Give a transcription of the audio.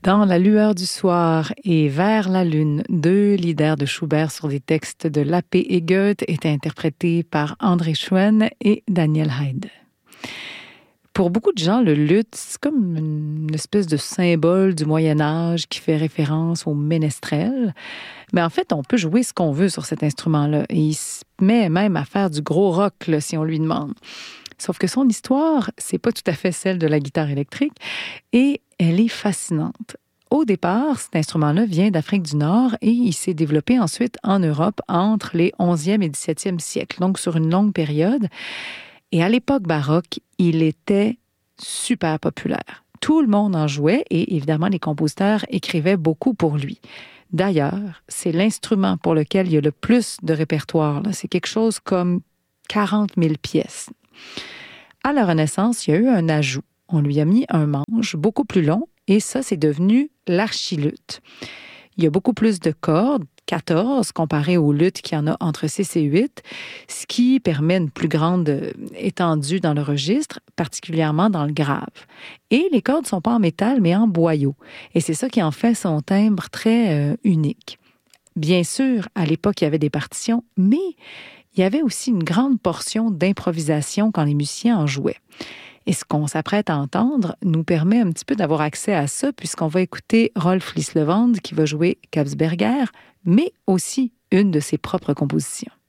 Dans la lueur du soir et vers la lune, deux lieder de Schubert sur des textes de Lappe et Goethe étaient interprétés par André Schoen et Daniel Haide. Pour beaucoup de gens, le luth, c'est comme une espèce de symbole du Moyen-Âge qui fait référence au ménestrel. Mais en fait, on peut jouer ce qu'on veut sur cet instrument-là. Et il se met même à faire du gros rock, là, si on lui demande. Sauf que son histoire, c'est pas tout à fait celle de la guitare électrique et elle est fascinante. Au départ, cet instrument-là vient d'Afrique du Nord et il s'est développé ensuite en Europe entre les 11e et 17e siècles, donc sur une longue période. Et à l'époque baroque, il était super populaire. Tout le monde en jouait et évidemment, les compositeurs écrivaient beaucoup pour lui. D'ailleurs, c'est l'instrument pour lequel il y a le plus de répertoire. Là. C'est quelque chose comme 40 000 pièces. À la Renaissance, il y a eu un ajout. On lui a mis un manche beaucoup plus long et ça, c'est devenu l'archiluth. Il y a beaucoup plus de cordes, 14, comparé au luth qui en a entre 6 et 8, ce qui permet une plus grande étendue dans le registre, particulièrement dans le grave. Et les cordes ne sont pas en métal, mais en boyau. Et c'est ça qui en fait son timbre très unique. Bien sûr, à l'époque, il y avait des partitions, mais il y avait aussi une grande portion d'improvisation quand les musiciens en jouaient. Et ce qu'on s'apprête à entendre nous permet un petit peu d'avoir accès à ça, puisqu'on va écouter Rolf Lislevand qui va jouer Kabsberger, mais aussi une de ses propres compositions.